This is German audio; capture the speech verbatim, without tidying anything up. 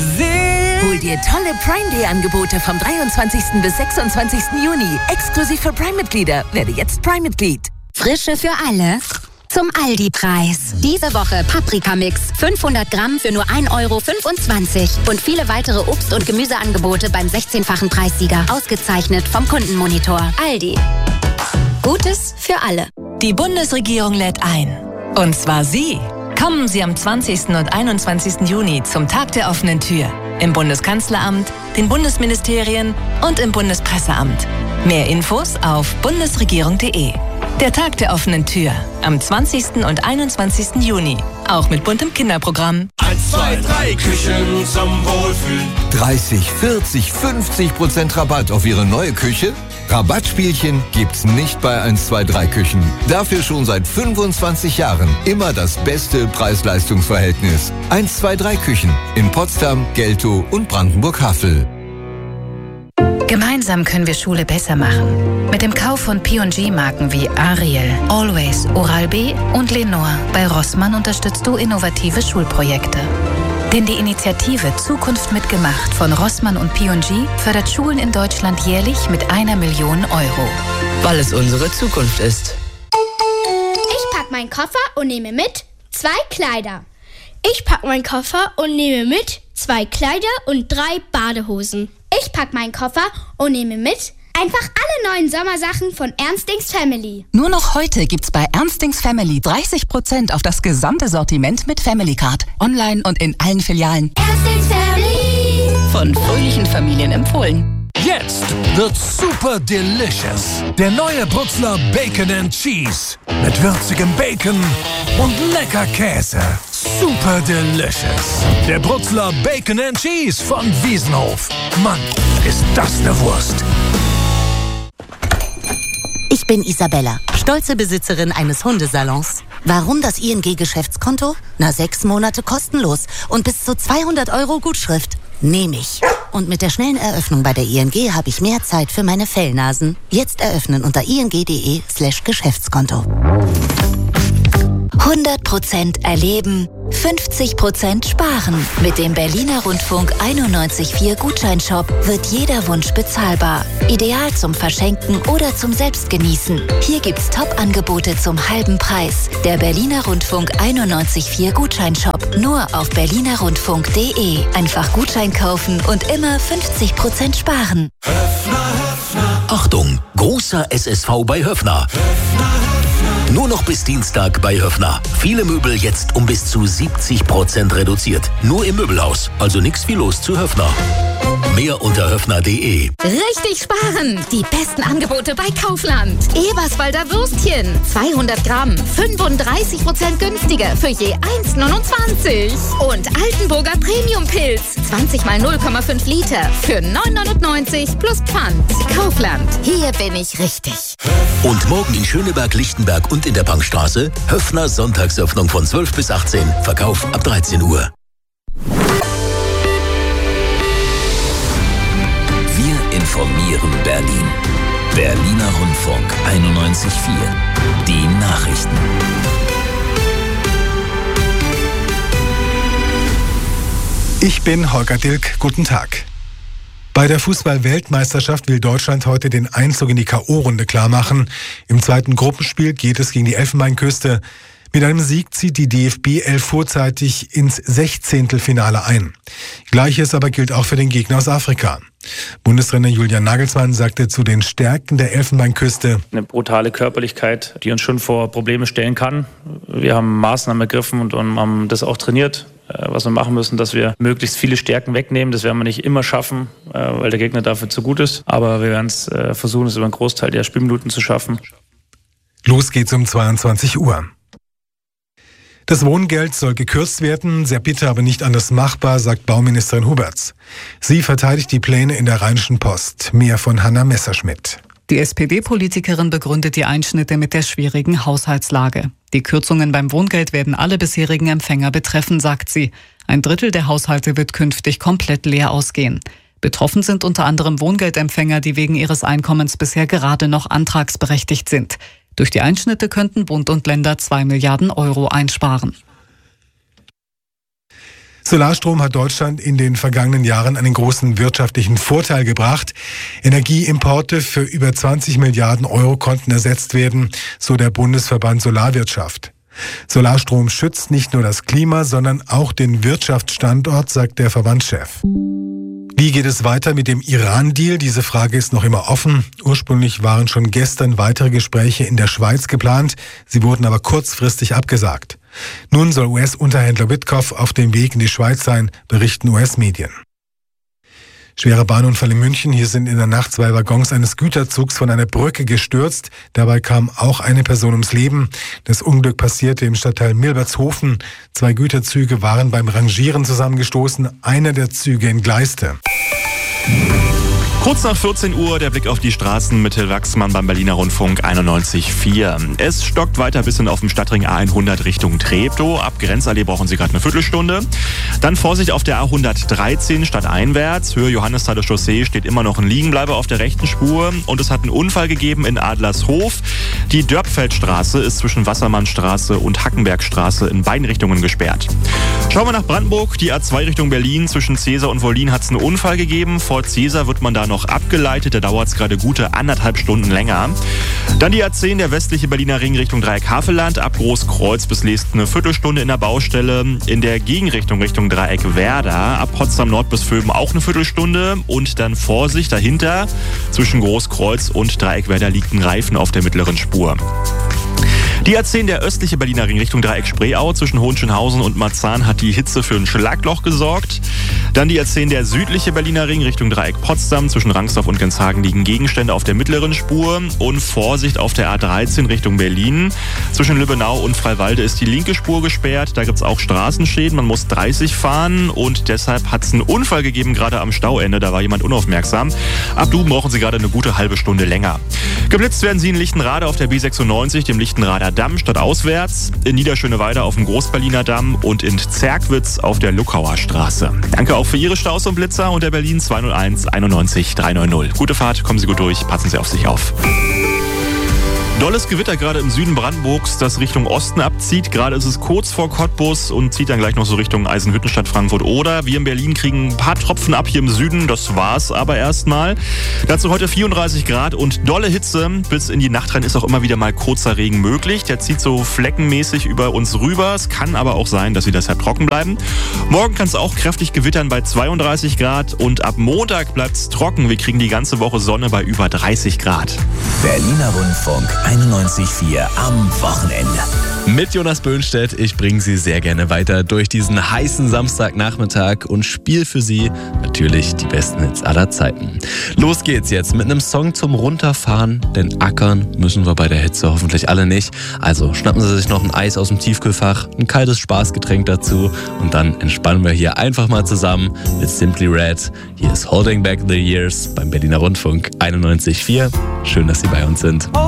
sehen. Hol dir tolle Prime Day Angebote vom dreiundzwanzigsten bis sechsundzwanzigsten Juni. Exklusiv für Prime-Mitglieder. Werde jetzt Prime-Mitglied. Frische für alle. Zum Aldi-Preis. Diese Woche Paprikamix. fünfhundert Gramm für nur ein Euro fünfundzwanzig. Und viele weitere Obst- und Gemüseangebote beim sechzehnfachen Preissieger. Ausgezeichnet vom Kundenmonitor. Aldi. Gutes für alle. Die Bundesregierung lädt ein. Und zwar Sie. Kommen Sie am zwanzigsten und einundzwanzigsten Juni zum Tag der offenen Tür. Im Bundeskanzleramt, den Bundesministerien und im Bundespresseamt. Mehr Infos auf bundesregierung punkt de. Der Tag der offenen Tür. Am zwanzigsten und einundzwanzigsten Juni. Auch mit buntem Kinderprogramm. eins, zwei, drei Küchen zum Wohlfühlen. dreißig, vierzig, fünfzig Prozent Rabatt auf Ihre neue Küche? Rabattspielchen gibt's nicht bei eins, zwei, drei Küchen. Dafür schon seit fünfundzwanzig Jahren immer das beste Preis-Leistungs-Verhältnis. eins, zwei, drei Küchen in Potsdam, Geltow und Brandenburg-Havel. Gemeinsam können wir Schule besser machen. Mit dem Kauf von P und G-Marken wie Ariel, Always, Oral-B und Lenore. Bei Rossmann unterstützt du innovative Schulprojekte. Denn die Initiative Zukunft mitgemacht von Rossmann und P und G fördert Schulen in Deutschland jährlich mit einer Million Euro. Weil es unsere Zukunft ist. Ich pack meinen Koffer und nehme mit zwei Kleider. Ich pack meinen Koffer und nehme mit zwei Kleider und drei Badehosen. Ich pack meinen Koffer und nehme mit einfach alle neuen Sommersachen von Ernstings Family. Nur noch heute gibt's bei Ernstings Family dreißig Prozent auf das gesamte Sortiment mit Family Card. Online und in allen Filialen. Ernstings Family. Von fröhlichen Familien empfohlen. Jetzt wird's super delicious. Der neue Brutzler Bacon and Cheese. Mit würzigem Bacon und lecker Käse. Super delicious. Der Brutzler Bacon and Cheese von Wiesenhof. Mann, ist das eine Wurst. Ich bin Isabella, stolze Besitzerin eines Hundesalons. Warum das I N G-Geschäftskonto? Na, sechs Monate kostenlos und bis zu zweihundert Euro Gutschrift. Nehme ich. Und mit der schnellen Eröffnung bei der I N G habe ich mehr Zeit für meine Fellnasen. Jetzt eröffnen unter ing.de slash Geschäftskonto. hundert Prozent erleben, fünfzig Prozent sparen. Mit dem Berliner Rundfunk einundneunzig Komma vier Gutscheinshop wird jeder Wunsch bezahlbar. Ideal zum Verschenken oder zum Selbstgenießen. Hier gibt's Top-Angebote zum halben Preis. Der Berliner Rundfunk einundneunzig Komma vier Gutscheinshop. Nur auf berliner rundfunk punkt de. Einfach Gutschein kaufen und immer fünfzig Prozent sparen. Höffner, Höffner. Achtung, großer S S V bei Höffner. Höffner, Höffner. Nur noch bis Dienstag bei Höffner. Viele Möbel jetzt um bis zu siebzig Prozent reduziert. Nur im Möbelhaus. Also nix wie los zu Höffner. Mehr unter höffner punkt de. Richtig sparen! Die besten Angebote bei Kaufland. Eberswalder Würstchen. zweihundert Gramm. fünfunddreißig Prozent günstiger für je eins neunundzwanzig. Und Altenburger Premium-Pilz. zwanzig mal null Komma fünf Liter. Für neun neunundneunzig plus Pfand. Kaufland. Hier bin ich richtig. Und morgen in Schöneberg, Lichtenberg und in der Bankstraße Höffner Sonntagsöffnung von zwölf bis achtzehn. Verkauf ab dreizehn Uhr. Wir informieren Berlin. Berliner Rundfunk einundneunzig Komma vier. Die Nachrichten. Ich bin Holger Dilk. Guten Tag. Bei der Fußball-Weltmeisterschaft will Deutschland heute den Einzug in die K O-Runde klarmachen. Im zweiten Gruppenspiel geht es gegen die Elfenbeinküste. Mit einem Sieg zieht die D F B elf vorzeitig ins Sechzehntelfinale ein. Gleiches aber gilt auch für den Gegner aus Afrika. Bundestrainer Julian Nagelsmann sagte zu den Stärken der Elfenbeinküste: Eine brutale Körperlichkeit, die uns schon vor Probleme stellen kann. Wir haben Maßnahmen ergriffen und haben das auch trainiert, was wir machen müssen, dass wir möglichst viele Stärken wegnehmen. Das werden wir nicht immer schaffen, weil der Gegner dafür zu gut ist. Aber wir werden es versuchen, es über einen Großteil der Spielminuten zu schaffen. Los geht's um zweiundzwanzig Uhr. Das Wohngeld soll gekürzt werden, sehr bitter, aber nicht anders machbar, sagt Bauministerin Huberts. Sie verteidigt die Pläne in der Rheinischen Post. Mehr von Hanna Messerschmidt. Die S P D-Politikerin begründet die Einschnitte mit der schwierigen Haushaltslage. Die Kürzungen beim Wohngeld werden alle bisherigen Empfänger betreffen, sagt sie. Ein Drittel der Haushalte wird künftig komplett leer ausgehen. Betroffen sind unter anderem Wohngeldempfänger, die wegen ihres Einkommens bisher gerade noch antragsberechtigt sind. Durch die Einschnitte könnten Bund und Länder zwei Milliarden Euro einsparen. Solarstrom hat Deutschland in den vergangenen Jahren einen großen wirtschaftlichen Vorteil gebracht. Energieimporte für über zwanzig Milliarden Euro konnten ersetzt werden, so der Bundesverband Solarwirtschaft. Solarstrom schützt nicht nur das Klima, sondern auch den Wirtschaftsstandort, sagt der Verbandschef. Wie geht es weiter mit dem Iran-Deal? Diese Frage ist noch immer offen. Ursprünglich waren schon gestern weitere Gespräche in der Schweiz geplant. Sie wurden aber kurzfristig abgesagt. Nun soll U S-Unterhändler Witkoff auf dem Weg in die Schweiz sein, berichten U S-Medien. Schwerer Bahnunfall in München. Hier sind in der Nacht zwei Waggons eines Güterzugs von einer Brücke gestürzt. Dabei kam auch eine Person ums Leben. Das Unglück passierte im Stadtteil Milbertshofen. Zwei Güterzüge waren beim Rangieren zusammengestoßen. Einer der Züge entgleiste. Kurz nach vierzehn Uhr der Blick auf die Straßen mit Till Wachsmann beim Berliner Rundfunk einundneunzig Komma vier. Es stockt weiter bis hin auf dem Stadtring A hundert Richtung Treptow. Ab Grenzallee brauchen Sie gerade eine Viertelstunde. Dann Vorsicht auf der A hundertdreizehn stadteinwärts. Höhe Johannesthaler Chaussee steht immer noch ein Liegenbleiber auf der rechten Spur. Und es hat einen Unfall gegeben in Adlershof. Die Dörpfeldstraße ist zwischen Wassermannstraße und Hackenbergstraße in beiden Richtungen gesperrt. Schauen wir nach Brandenburg. Die A zwei Richtung Berlin zwischen Cäsar und Wollin hat es einen Unfall gegeben. Vor Cäsar wird man da noch noch abgeleitet, da dauert es gerade gute anderthalb Stunden länger. Dann die A zehn, der westliche Berliner Ring Richtung Dreieck Havelland, ab Großkreuz bis Leest eine Viertelstunde in der Baustelle. In der Gegenrichtung Richtung Dreieck Werder, ab Potsdam Nord bis Vöben auch eine Viertelstunde. Und dann Vorsicht dahinter, zwischen Großkreuz und Dreieck Werder liegt ein Reifen auf der mittleren Spur. Die A zehn, der östliche Berliner Ring Richtung Dreieck Spreeau zwischen Hohenschönhausen und Marzahn hat die Hitze für ein Schlagloch gesorgt. Dann die A zehn, der südliche Berliner Ring Richtung Dreieck Potsdam zwischen Rangsdorf und Genshagen liegen Gegenstände auf der mittleren Spur. Und Vorsicht auf der A dreizehn Richtung Berlin. Zwischen Lübbenau und Freiwalde ist die linke Spur gesperrt. Da gibt es auch Straßenschäden. Man muss dreißig fahren und deshalb hat es einen Unfall gegeben, gerade am Stauende. Da war jemand unaufmerksam. Ab Duben brauchen Sie gerade eine gute halbe Stunde länger. Geblitzt werden Sie in Lichtenrade auf der B sechsundneunzig, dem Lichtenrader Damm stadtauswärts, in Niederschöneweide auf dem Großberliner Damm und in Zerkwitz auf der Luckauer Straße. Danke auch für Ihre Staus und Blitzer unter Berlin zwei null eins einundneunzig dreihundert. Gute Fahrt, kommen Sie gut durch, passen Sie auf sich auf. Dolles Gewitter gerade im Süden Brandenburgs, das Richtung Osten abzieht. Gerade ist es kurz vor Cottbus und zieht dann gleich noch so Richtung Eisenhüttenstadt, Frankfurt oder. Wir in Berlin kriegen ein paar Tropfen ab hier im Süden, das war's aber erstmal. Dazu heute vierunddreißig Grad und dolle Hitze. Bis in die Nacht rein ist auch immer wieder mal kurzer Regen möglich. Der zieht so fleckenmäßig über uns rüber. Es kann aber auch sein, dass sie deshalb trocken bleiben. Morgen kann es auch kräftig gewittern bei zweiunddreißig Grad und ab Montag bleibt es trocken. Wir kriegen die ganze Woche Sonne bei über dreißig Grad. Berliner Rundfunk einundneunzig Komma vier am Wochenende. Mit Jonas Böhnstedt, ich bringe Sie sehr gerne weiter durch diesen heißen Samstagnachmittag und spiele für Sie natürlich die besten Hits aller Zeiten. Los geht's jetzt mit einem Song zum Runterfahren, denn ackern müssen wir bei der Hitze hoffentlich alle nicht. Also schnappen Sie sich noch ein Eis aus dem Tiefkühlfach, ein kaltes Spaßgetränk dazu und dann entspannen wir hier einfach mal zusammen mit Simply Red. Hier ist Holding Back the Years beim Berliner Rundfunk einundneunzig Komma vier. Schön, dass Sie bei uns sind.